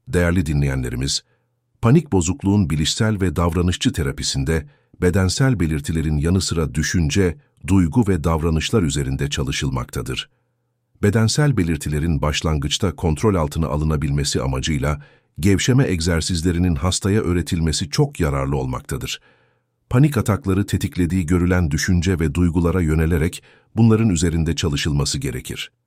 Değerli dinleyenlerimiz, panik bozukluğun bilişsel ve davranışçı terapisinde bedensel belirtilerin yanı sıra düşünce, duygu ve davranışlar üzerinde çalışılmaktadır. Bedensel belirtilerin başlangıçta kontrol altına alınabilmesi amacıyla gevşeme egzersizlerinin hastaya öğretilmesi çok yararlı olmaktadır. Panik atakları tetiklediği görülen düşünce ve duygulara yönelerek bunların üzerinde çalışılması gerekir.